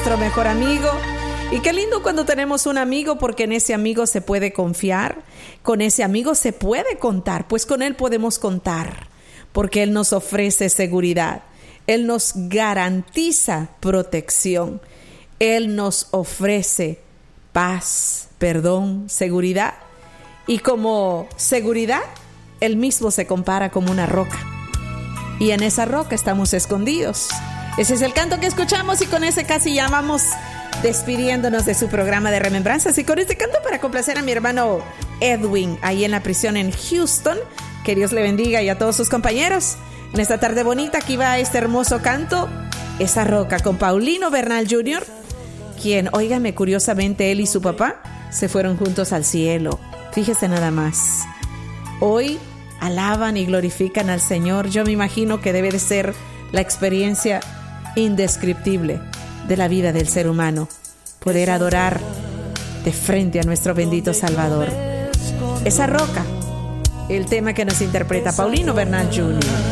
nuestro mejor amigo. Y qué lindo cuando tenemos un amigo, porque en ese amigo se puede confiar, con ese amigo se puede contar, pues con él podemos contar, porque él nos ofrece seguridad, él nos garantiza protección, él nos ofrece paz, perdón, seguridad. Y como seguridad, él mismo se compara como una roca. Y en esa roca estamos escondidos. Ese es el canto que escuchamos y con ese casi ya vamos despidiéndonos de su programa de remembranzas. Y con este canto para complacer a mi hermano Edwin, ahí en la prisión en Houston. Que Dios le bendiga y a todos sus compañeros. En esta tarde bonita aquí va este hermoso canto, Esa Roca, con Paulino Bernal Jr., quien, óigame, curiosamente él y su papá se fueron juntos al cielo. Fíjese nada más. Hoy alaban y glorifican al Señor. Yo me imagino que debe de ser la experiencia indescriptible de la vida del ser humano, poder adorar de frente a nuestro bendito Salvador. Esa Roca, el tema que nos interpreta Paulino Bernal Jr.